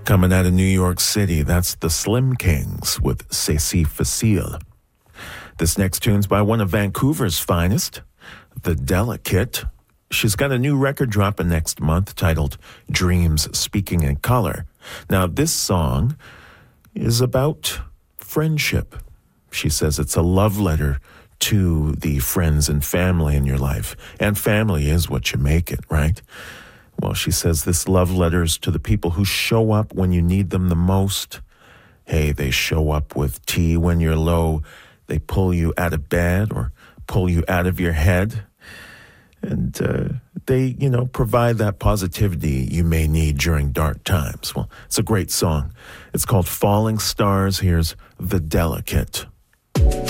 Coming out of New York City, that's the Slim Kings with C'est Facile. This next tune's by one of Vancouver's finest, The Delicate. She's got a new record dropping next month titled Dreams Speaking in Color. Now, this song is about friendship. She says it's a love letter to the friends and family in your life. And family is what you make it, right? Well, she says this love letter's to the people who show up when you need them the most. Hey, they show up with tea when you're low. They pull you out of bed or pull you out of your head. And they, provide that positivity you may need during dark times. Well, it's a great song. It's called Falling Stars. Here's The Delicate.